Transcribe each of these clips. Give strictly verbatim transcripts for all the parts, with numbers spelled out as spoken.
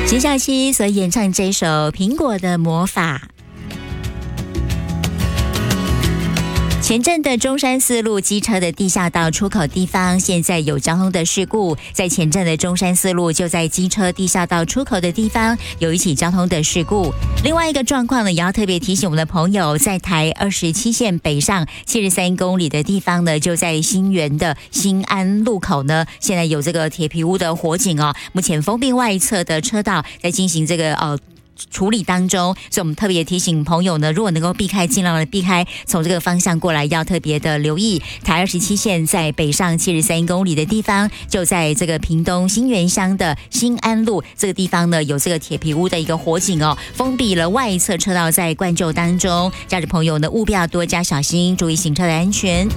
辛晓琪所演唱这首《苹果的魔法》。前镇的中山四路机车的地下道出口地方，现在有交通的事故。在前镇的中山四路，就在机车地下道出口的地方，有一起交通的事故。另外一个状况呢，也要特别提醒我们的朋友，在台二十七线北上七十三公里的地方呢，就在新园的新安路口呢，现在有这个铁皮屋的火警哦，目前封闭外侧的车道，在进行这个呃。处理当中，所以我们特别提醒朋友呢，如果能够避开，尽量的避开，从这个方向过来，要特别的留意。台二十七线在北上七十三公里的地方，就在这个屏东新园乡的新安路这个地方呢，有这个铁皮屋的一个火警哦，封闭了外侧车道在灌救当中，驾驶朋友呢务必要多加小心，注意行车的安全。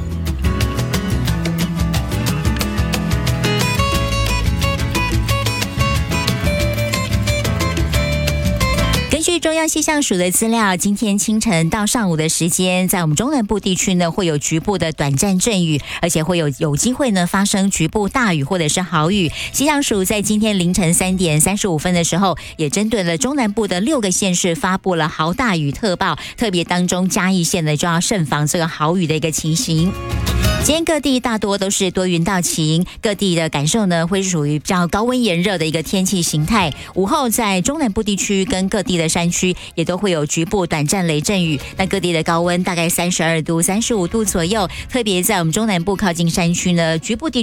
根据中央气象署的资料，今天清晨到上午的时间，在我们中南部地区呢，会有局部的短暂阵雨，而且会有有机会呢发生局部大雨或者是豪雨。气象署在今天凌晨三点三十五分的时候，也针对了中南部的六个县市发布了豪大雨特报，特别当中嘉义县呢就要慎防这个豪雨的一个情形。今天各地大多都是多云到晴，各地的感受呢会是属于比较高温炎热的一个天气形态。午后在中南部地区跟各地的山区也都会有局部短暂雷阵雨，那各地的高温大概三十二度、三十五度左右，特别在我们中南部靠近山区呢，局部地